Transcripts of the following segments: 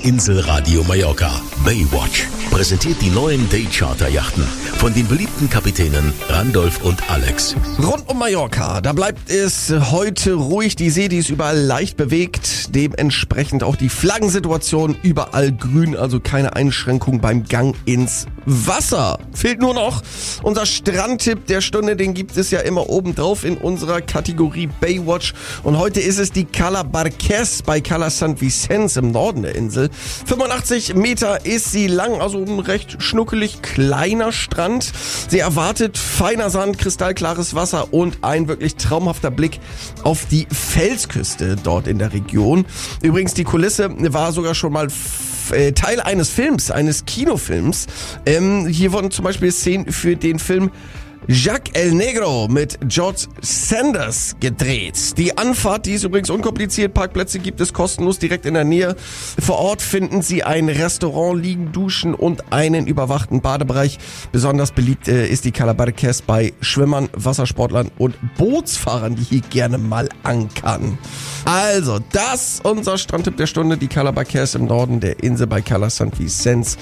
Inselradio Mallorca. Baywatch präsentiert die neuen Daycharter-Yachten von den beliebten Kapitänen Randolph und Alex. Rund um Mallorca, da bleibt es heute ruhig. Die See, die ist überall leicht bewegt. Dementsprechend auch die Flaggensituation überall grün, also keine Einschränkung beim Gang ins Wasser. Fehlt nur noch unser Strandtipp der Stunde, den gibt es ja immer oben drauf in unserer Kategorie Baywatch. Und heute ist es die Cala Barqués bei Cala Sant Vicenç im Norden der Insel. 85 Meter ist sie lang, also ein recht schnuckelig kleiner Strand. Sie erwartet feiner Sand, kristallklares Wasser und ein wirklich traumhafter Blick auf die Felsküste dort in der Region. Übrigens, die Kulisse war sogar schon mal Teil eines Films, eines Kinofilms. Hier wurden zum Beispiel Szenen für den Film Jack el Negro mit George Sanders gedreht. Die Anfahrt, die ist übrigens unkompliziert. Parkplätze gibt es kostenlos direkt in der Nähe. Vor Ort finden Sie ein Restaurant, Liegen, Duschen und einen überwachten Badebereich. Besonders beliebt ist die Cala Barqués bei Schwimmern, Wassersportlern und Bootsfahrern, die hier gerne mal ankern. Also, das ist unser Strandtipp der Stunde, die Cala Barqués im Norden der Insel bei Cala Sant Vicenç.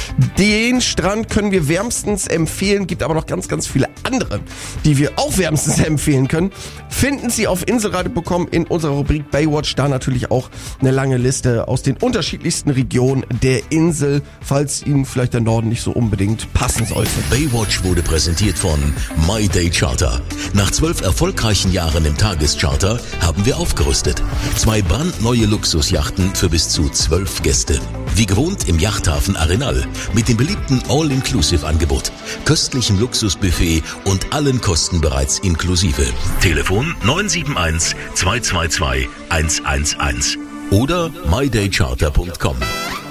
Den Strand können wir wärmstens empfehlen, gibt aber noch ganz, ganz viele andere, die wir auch wärmstens empfehlen können, finden Sie auf inselradio.com in unserer Rubrik Baywatch. Da natürlich auch eine lange Liste aus den unterschiedlichsten Regionen der Insel, falls Ihnen vielleicht der Norden nicht so unbedingt passen sollte. Baywatch wurde präsentiert von My Day Charter. Nach 12 erfolgreichen Jahren im Tagescharter haben wir aufgerüstet. 2 brandneue Luxusjachten für bis zu 12 Gäste. Wie gewohnt im Yachthafen Arenal mit dem beliebten All-Inclusive-Angebot, köstlichen Luxusbuffet und allen Kosten bereits inklusive. Telefon 971 222 111 oder mydaycharter.com.